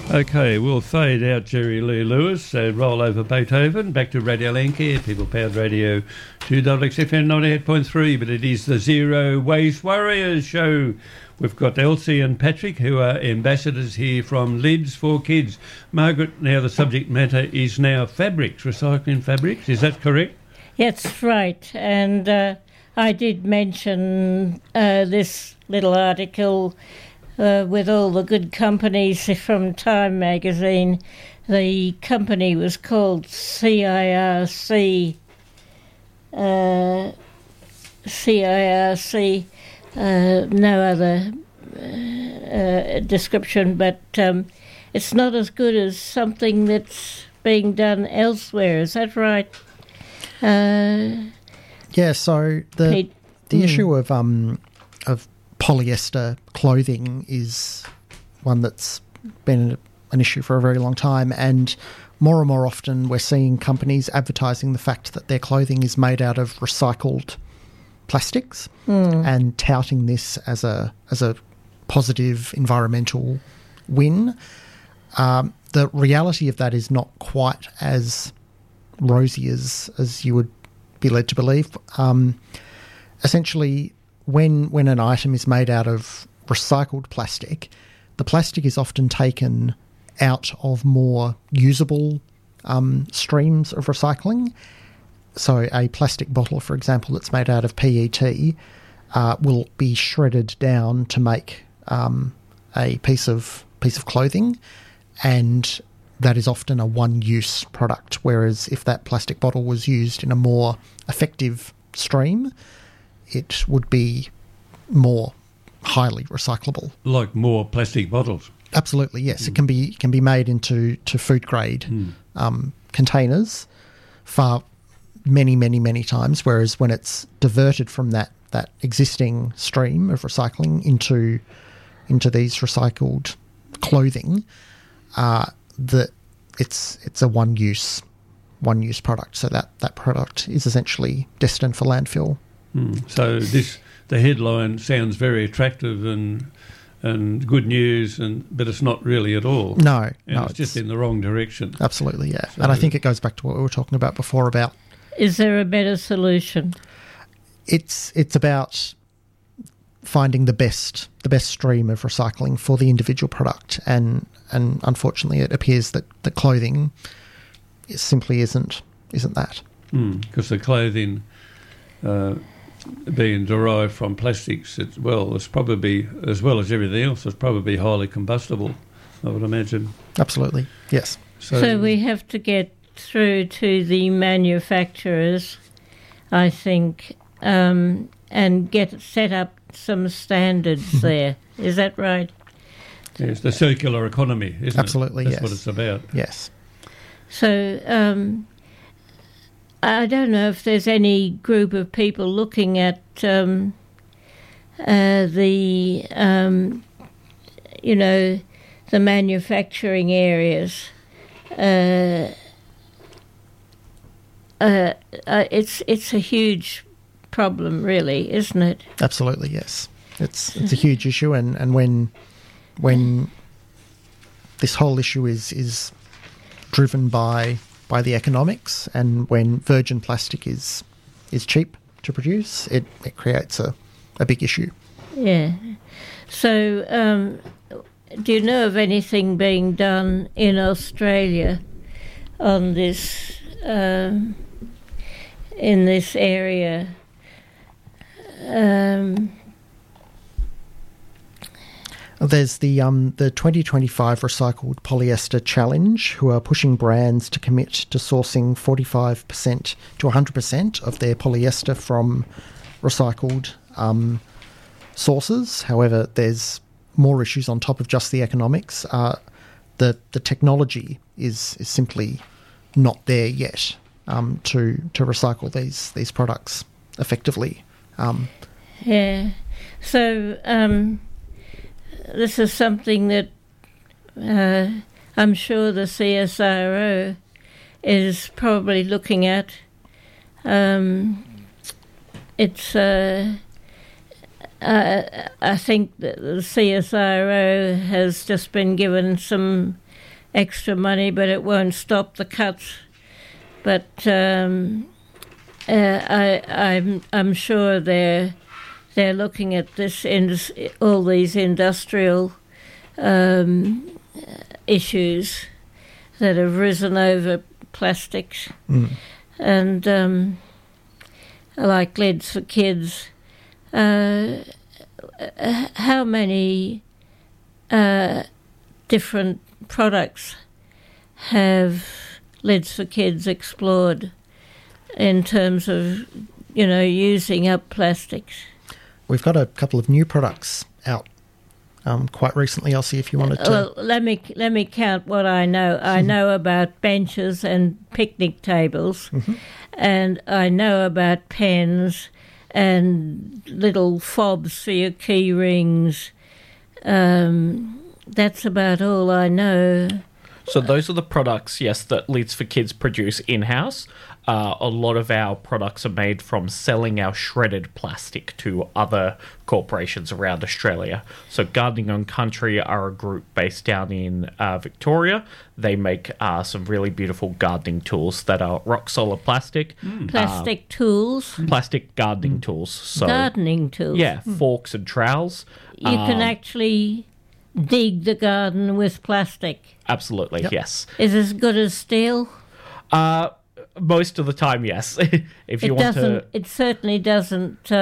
Okay, we'll fade out Jerry Lee Lewis, roll over Beethoven, back to Radio Lancaster, People Powered Radio 2XFM 98.3, but it is the Zero Waste Warriors show. We've got Elsie and Patrick, who are ambassadors here from Lids for Kids. Margaret, now the subject matter is now fabrics, recycling fabrics, is that correct? That's right, and I did mention this little article with all the good companies from Time magazine. The company was called CIRC. CIRC, no other description, but it's not as good as something that's being done elsewhere. Is that right? Yeah. So the issue of polyester clothing is one that's been an issue for a very long time, and more often we're seeing companies advertising the fact that their clothing is made out of recycled plastics and touting this as a positive environmental win. The reality of that is not quite as rosy as you would be led to believe. Essentially, when an item is made out of recycled plastic, the plastic is often taken out of more usable streams of recycling. So a plastic bottle, for example, that's made out of PET will be shredded down to make a piece of clothing, and that is often a one-use product, whereas if that plastic bottle was used in a more effective stream, it would be more highly recyclable. Like more plastic bottles? Absolutely, yes. It can be made into food-grade containers for many times, whereas when it's diverted from that existing stream of recycling into these recycled clothing, that it's a one-use product. So that product is essentially destined for landfill. So the headline sounds very attractive and good news, but it's not really at all. No, it's just in the wrong direction. Absolutely, yeah. So, and I think it goes back to what we were talking about before about... Is there a better solution? It's about finding the best stream of recycling for the individual product, and unfortunately it appears that the clothing simply isn't that. Because the clothing being derived from plastics, it's probably, as well as everything else, it's probably highly combustible, I would imagine. Absolutely, yes. So we have to get through to the manufacturers, I think, and set up some standards there. Is that right? Yes, the circular economy, isn't Absolutely, it? yes. That's what it's about. Yes. So I don't know if there's any group of people looking at the manufacturing areas. It's a huge problem, really, isn't it? Absolutely, yes. It's a huge issue, and when this whole issue is driven by the economics, and when virgin plastic is cheap to produce, it creates a big issue. Yeah. So do you know of anything being done in Australia on this in this area? There's the 2025 Recycled Polyester Challenge, who are pushing brands to commit to sourcing 45% to 100% of their polyester from recycled sources. However, there's more issues on top of just the economics. The technology is simply not there yet to recycle these products effectively. Yeah. So this is something that I'm sure the CSIRO is probably looking at. It's I think that the CSIRO has just been given some extra money, but it won't stop the cuts. But I'm sure they're looking at this all these industrial issues that have risen over plastics, and like Lids for Kids. How many different products have Lids for Kids explored in terms of, using up plastics? We've got a couple of new products out quite recently. I'll see if you wanted to. Well, let me count what I know. I know about benches and picnic tables, and I know about pens and little fobs for your key rings. That's about all I know. So those are the products, yes, that Lids for Kids produce in-house. A lot of our products are made from selling our shredded plastic to other corporations around Australia. So Gardening on Country are a group based down in Victoria. They make some really beautiful gardening tools that are rock-solid plastic. Plastic tools? Plastic gardening tools. So, gardening tools? Yeah, forks and trowels. You can actually dig the garden with plastic? Absolutely, yes. Is it as good as steel? Most of the time, yes. If you want to, it certainly doesn't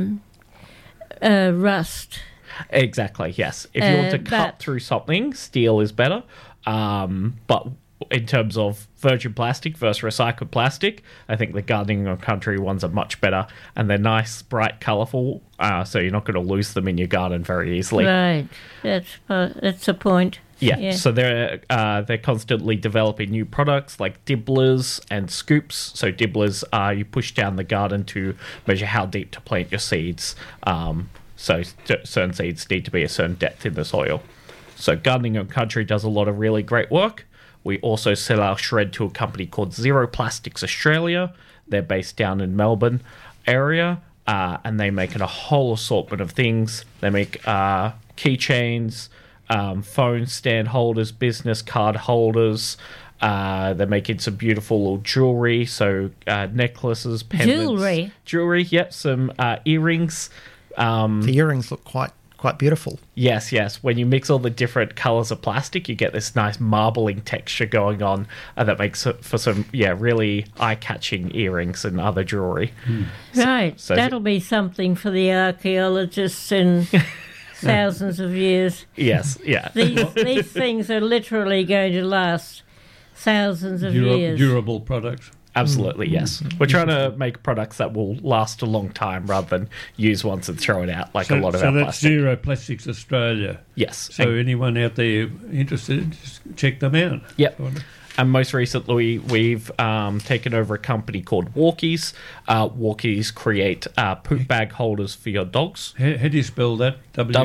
rust. Exactly, yes. If you want to cut through something, steel is better. But in terms of virgin plastic versus recycled plastic, I think the Gardening on Country ones are much better, and they're nice, bright, colourful, so you're not going to lose them in your garden very easily. Right, that's a point. Yeah, so they're constantly developing new products like dibblers and scoops. So dibblers you push down the garden to measure how deep to plant your seeds. So certain seeds need to be a certain depth in the soil. So Gardening on Country does a lot of really great work. We also sell our shred to a company called Zero Plastics Australia. They're based down in Melbourne area, and they make a whole assortment of things. They make keychains, phone stand holders, business card holders. They're making some beautiful little jewelry, so necklaces, pendants. Jewelry, yep, some earrings. The earrings look quite beautiful. Yes. When you mix all the different colours of plastic, you get this nice marbling texture going on, and that makes it for some, really eye-catching earrings and other jewelry. Right. So that'll be something for the archaeologists in thousands of years. Yes, yeah. These things are literally going to last thousands of years. Durable products. Absolutely, yes. We're trying to make products that will last a long time rather than use once and throw it out like a lot of our plastic. So that's Zero Plastics Australia. Yes. So anyone out there interested, just check them out. Yep. And most recently, we've taken over a company called Walkies. Walkies create poop bag holders for your dogs. How do you spell that?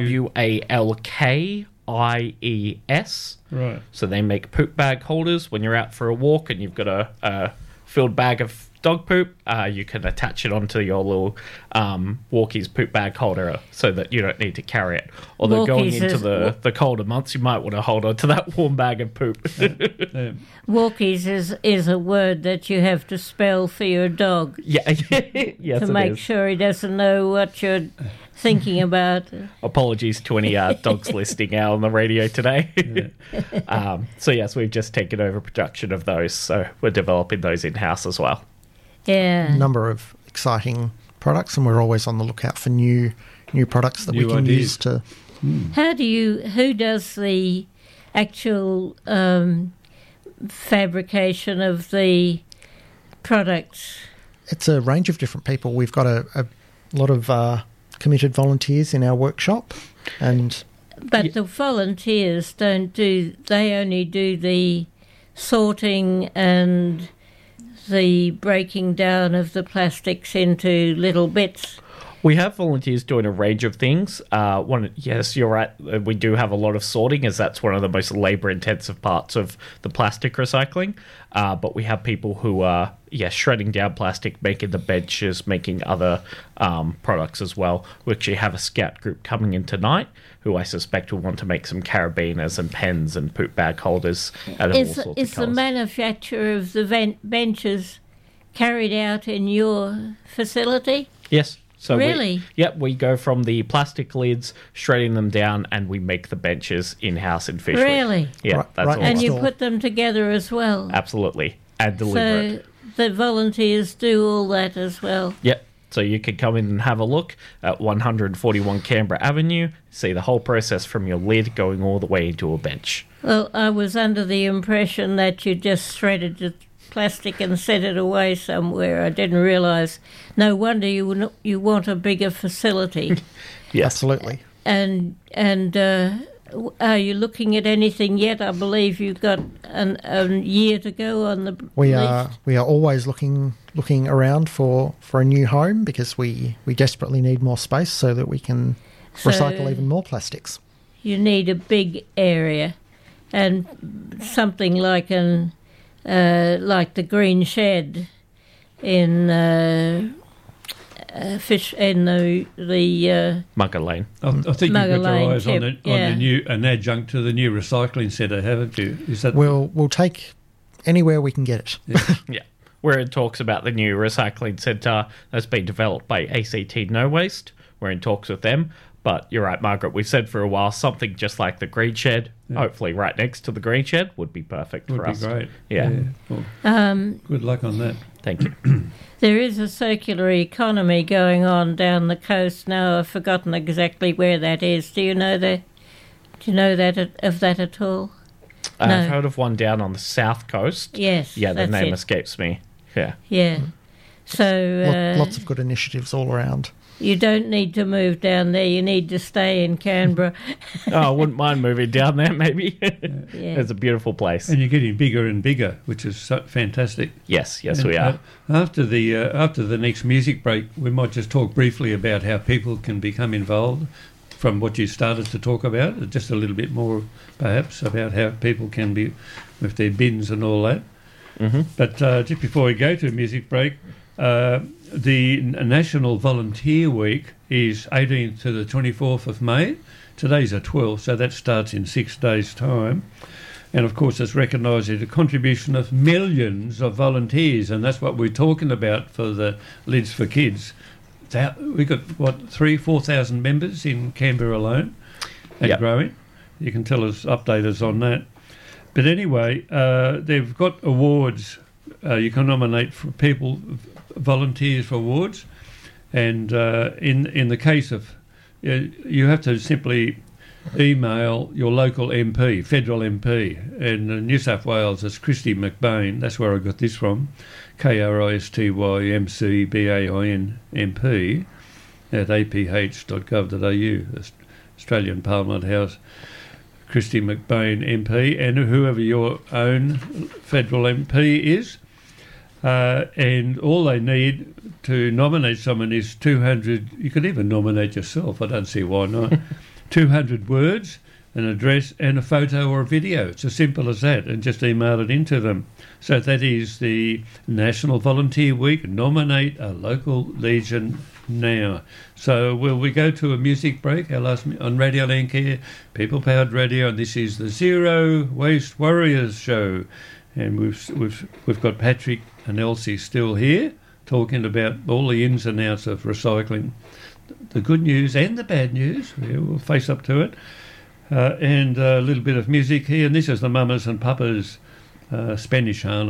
Walkies. Right. So they make poop bag holders. When you're out for a walk and you've got a filled bag of dog poop, you can attach it onto your little Walkies poop bag holder so that you don't need to carry it. Although going into the colder months, you might want to hold on to that warm bag of poop. Walkies is a word that you have to spell for your dog. Yeah, yes, to make sure he doesn't know what you're thinking about. Apologies to any dogs listening out on the radio today. So yes, we've just taken over production of those, so we're developing those in-house as well. Yeah. A number of exciting products, and we're always on the lookout for new products that we can use to... Who does the actual fabrication of the products? It's a range of different people. We've got a lot of committed volunteers in our workshop, and... But the volunteers they only do the sorting and the breaking down of the plastics into little bits. We have volunteers doing a range of things. Yes, you're right. We do have a lot of sorting, as that's one of the most labour-intensive parts of the plastic recycling. But we have people who are, shredding down plastic, making the benches, making other products as well. We actually have a scout group coming in tonight, who I suspect will want to make some carabiners and pens and poop bag holders and all sorts of Is the colours. manufacture of the benches carried out in your facility? Yes. So Really? we go from the plastic lids, shredding them down, and we make the benches in-house in Fish Week. Really? Yeah, Right- that's right all. And next you door. put them together as well? Absolutely. And deliver So it. the volunteers do all that as well? Yep. So you can come in and have a look at 141 Canberra Avenue, see the whole process from your lid going all the way into a bench. Well, I was under the impression that you just shredded the plastic and set it away somewhere. I didn't realise. No wonder you want a bigger facility. Yes. Absolutely. And are you looking at anything yet? I believe you've got a year to go on the We list. are always looking around for a new home, because we desperately need more space so that we can recycle even more plastics. You need a big area, and something like like the green shed in fish in the Mugger Lane. I think you've Mugger got your Lane eyes on tip, the new an adjunct to the new recycling centre, haven't you? Is that We'll take anywhere we can get it. Yeah. Where it talks about the new recycling centre that's been developed by ACT No Waste. We're in talks with them. But you're right, Margaret. We've said for a while something just like the green shed, hopefully right next to the green shed, would be perfect would for be us. great? Yeah. Well, good luck on that. Thank you. There is a circular economy going on down the coast now. I've forgotten exactly where that is. Do you know that? Do you know that of that at all? No. I've heard of one down on the south coast. Yes. Yeah, the that's name it. escapes me. Yeah. Yeah. So Lots of good initiatives all around. you don't need to move down there. You need to stay in Canberra. Oh, I wouldn't mind moving down there, maybe. Yeah. It's a beautiful place. And you're getting bigger and bigger, which is fantastic. Yes, And, we are. After the next music break, we might just talk briefly about how people can become involved. From what you started to talk about, just a little bit more, perhaps, about how people can be with their bins and all that. Mm-hmm. But just before we go to a music break, the National Volunteer Week is 18th to the 24th of May. Today's the 12th, so that starts in 6 days' time. And, of course, it's recognising the contribution of millions of volunteers, and that's what we're talking about for the Lids for Kids. We've got, 4,000 members in Canberra alone and Yep. growing. You can update us on that. But anyway, they've got awards. You can nominate for volunteers for awards. And in the case of, you have to simply email your local MP, federal MP. And in New South Wales, it's Christy McBain. That's where I got this from. KRISTYMCBAIN MP at aph.gov.au, Australian Parliament House. Christy McBain MP, and whoever your own federal MP is. And all they need to nominate someone is 200. You could even nominate yourself. I don't see why not. 200 words, an address, and a photo or a video. It's as simple as that, and just email it into them. So that is the National Volunteer Week. Nominate a local Legion now. So will we go to a music break? Our last on Radio Link here, People Powered Radio, and this is the Zero Waste Warriors show. And we've got Patrick and Elsie still here, talking about all the ins and outs of recycling, the good news and the bad news. Yeah, we'll face up to it. And a little bit of music here, and this is the Mamas and Papas Spanish Harlem.